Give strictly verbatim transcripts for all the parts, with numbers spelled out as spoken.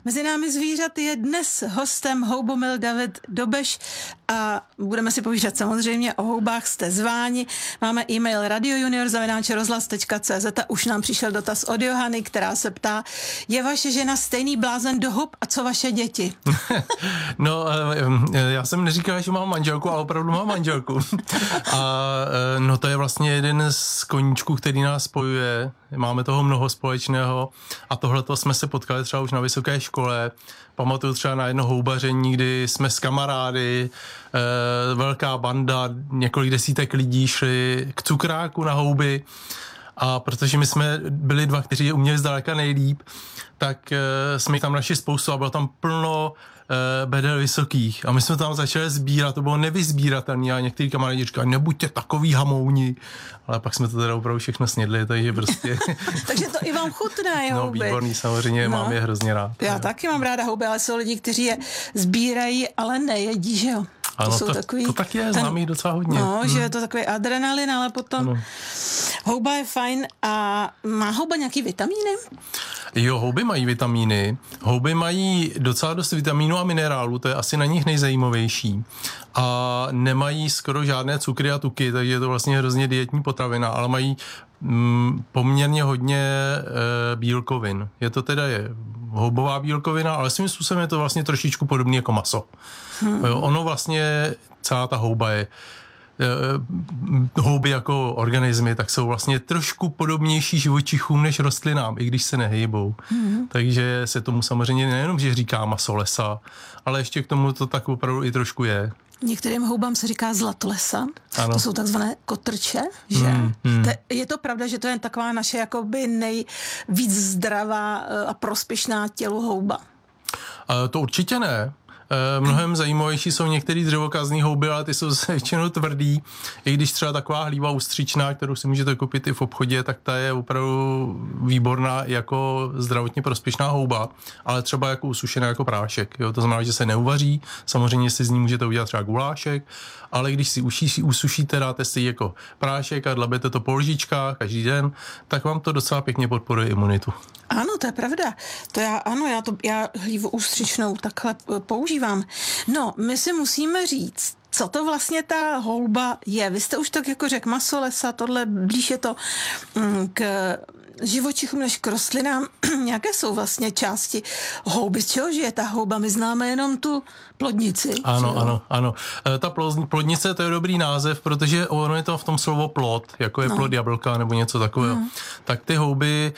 Mezi námi zvířat je dnes hostem houbomil David Dobeš a budeme si povídat samozřejmě o houbách, jste zváni. Máme e-mail radiojunior zavináč rozhlas tečka cé zet a už nám přišel dotaz od Johany, která se ptá, je vaše žena stejný blázen do hub a co vaše děti? No, já jsem neříkal, že mám manželku, ale opravdu mám manželku. A no to je vlastně jeden z koníčků, který nás spojuje. Máme toho mnoho společného a tohleto jsme se potkali třeba už na vysoké škole. Pamatuju třeba na jedno houbaření, kdy jsme s kamarády, e, velká banda, několik desítek lidí šli k cukráku na houby a protože my jsme byli dva, kteří je uměli zdaleka nejlíp, tak e, jsme tam našli spoustu a bylo tam plno bedel vysokých a my jsme tam začali sbírat, to bylo nevyzbíratelné a některý kamarádi říkali, nebuďte takový hamouni, ale pak jsme to teda opravdu všechno snědli, takže prostě... Takže to i vám chutné, no, houby. No výborný, samozřejmě, no. Mám je hrozně rád. Já no. taky mám ráda houby, ale jsou lidi, kteří je sbírají, ale nejedí, že jo? Ano, to, jsou to, takový, to tak je, znám jí docela hodně. No, hmm. že je to takový adrenalin, ale potom ano. Houba je fajn a má houba nějaký vitamíny? Jo, houby mají vitamíny. Houby mají docela dost vitamínů a minerálů, to je asi na nich nejzajímavější. A nemají skoro žádné cukry a tuky, takže je to vlastně hrozně dietní potravina, ale mají mm, poměrně hodně e, bílkovin. Je to teda je houbová bílkovina, ale svým způsobem je to vlastně trošičku podobný jako maso. Hmm. Jo, ono vlastně, celá ta houba je houby jako organismy, tak jsou vlastně trošku podobnější živočichům než rostlinám, i když se nehejbou. Mm. Takže se tomu samozřejmě nejenom, že říká maso lesa, ale ještě k tomu to tak opravdu i trošku je. Některým houbám se říká zlatolesa, ano. To jsou takzvané kotrče, že? Mm, mm. To, je to pravda, že to je taková naše jakoby nejvíc zdravá a prospěšná tělu houba? A to určitě ne. Mnohem zajímavější jsou některé dřevokazní houby, ale ty jsou většinou tvrdý. I když třeba taková hlíva ústřičná, kterou si můžete koupit i v obchodě, tak ta je opravdu výborná jako zdravotně prospěšná houba, ale třeba jako usušená jako prášek. Jo? To znamená, že se neuvaří. Samozřejmě si z ní můžete udělat třeba gulášek, ale když si uší, usušíte, dáte si jako prášek a dlabete to po lžičkách každý den, tak vám to docela pěkně podporuje imunitu. Ano, to je pravda. To já, ano, já, to, já hlívu ústřičnou takhle používám. No, my si musíme říct, co to vlastně ta houba je. Vy jste už tak jako řekl maso lesa, tohle blíž je to mm, k živočichům než k rostlinám. Jaké jsou vlastně části houby? Z čeho žije ta houba? My známe jenom tu plodnici. Ano, ano, ano. Ta plodnice, to je dobrý název, protože ono je to v tom slovo plod, jako je no. plod jablka nebo něco takového. No. Tak ty houby,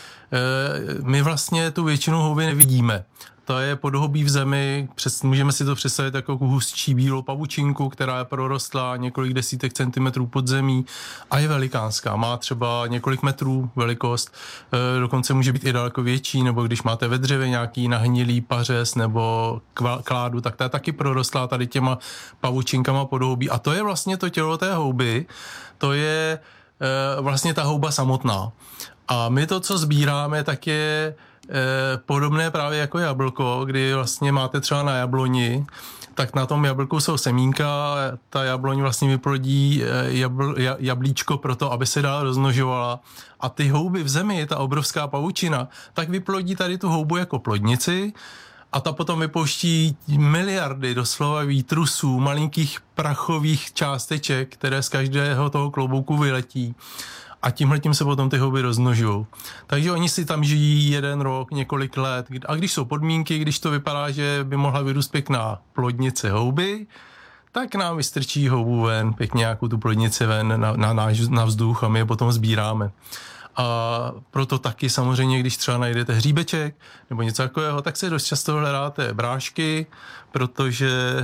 my vlastně tu většinu houby nevidíme. To je podhoubí v zemi, přes, můžeme si to představit jako hustší bílou pavučinku, která je prorostlá několik desítek centimetrů pod zemí a je velikánská. Má třeba několik metrů velikost, e, dokonce může být i daleko větší, nebo když máte ve dřevě nějaký nahnilý pařez nebo kládu, tak ta je taky prorostlá tady těma pavučinkama podhoubí. A to je vlastně to tělo té houby, to je e, vlastně ta houba samotná. A my to, co sbíráme, tak je Eh, podobné právě jako jablko, kdy vlastně máte třeba na jabloni, tak na tom jablku jsou semínka, ta jabloň vlastně vyplodí jabl, jablíčko pro to, aby se dál rozmnožovala a ty houby v zemi, ta obrovská pavučina, tak vyplodí tady tu houbu jako plodnici a ta potom vypouští miliardy doslova výtrusů, malinkých prachových částeček, které z každého toho klobouku vyletí. A tímhletím se potom ty houby rozmnožují. Takže oni si tam žijí jeden rok, několik let. A když jsou podmínky, když to vypadá, že by mohla vyrůst pěkná plodnice houby, tak nám vystrčí houbu ven, pěkně nějakou tu plodnici ven na, na, na, na vzduch a my je potom sbíráme. A proto taky samozřejmě, když třeba najdete hříbeček nebo něco takového, tak se dost často hledáte brášky, protože e,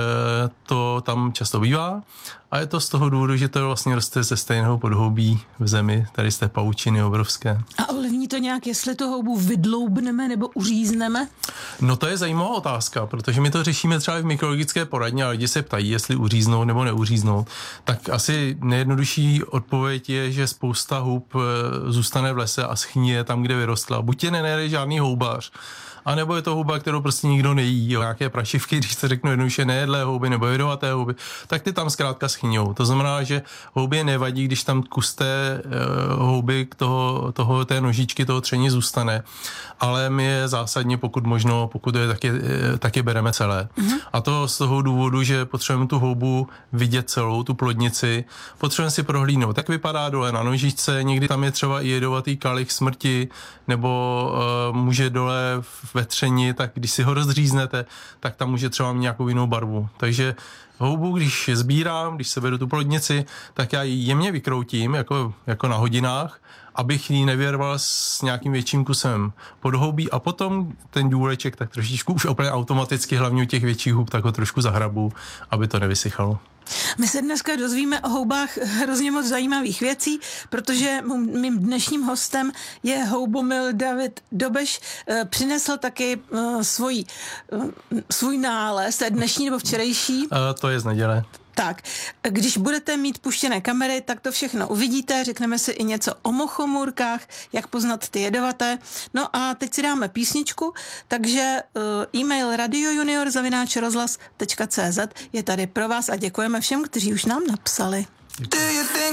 to tam často bývá. A je to z toho důvodu, že to vlastně roste ze stejného podhoubí v zemi, tady z té pavučiny obrovské. A ovlivní to nějak, jestli tu houbu vydloubneme nebo uřízneme? No to je zajímavá otázka, protože my to řešíme třeba i v mikrologické poradně a lidi se ptají, jestli uříznout nebo neuříznout. Tak asi nejjednodušší odpověď je, že spousta hub zůstane v lese a schnije tam, kde vyrostla. Buď je nenajde žádný houbař, A nebo je to houba, kterou prostě nikdo nejí. Jo. Nějaké prašivky, když se řeknu jednoduše nejedlé houby nebo jedovaté houby, tak ty tam zkrátka schyňou. To znamená, že houbě nevadí, když tam kus té uh, houby toho, toho, té nožičky, toho tření zůstane. Ale my je zásadně, pokud možno, pokud je taky, taky bereme celé. Mm-hmm. A to z toho důvodu, že potřebujeme tu houbu vidět celou, tu plodnici, potřebujeme si prohlídnout, jak vypadá dole na nožičce, někdy tam je třeba i jedovatý kalich smrti, nebo uh, může dole ve třeni, tak když si ho rozříznete, tak tam může třeba mít nějakou jinou barvu. Takže houbu, když sbírám, když se vedu tu plodnici, tak já ji jemně vykroutím, jako, jako na hodinách, abych ji nevyrval s nějakým větším kusem podhoubí a potom ten důleček tak trošičku už úplně automaticky, hlavně u těch větších hub, tak ho trošku zahrabu, aby to nevysychalo. My se dneska dozvíme o houbách hrozně moc zajímavých věcí, protože mým dnešním hostem je houbomil David Dobeš. Přinesl taky svůj, svůj nález, to je dnešní nebo včerejší? A to je z neděle. Tak, když budete mít puštěné kamery, tak to všechno uvidíte, řekneme si i něco o mochomůrkách, jak poznat ty jedovaté. No a teď si dáme písničku, takže uh, e-mail radiojunior zavináč rozhlas tečka cé zet je tady pro vás a děkujeme všem, kteří už nám napsali. Děkuji.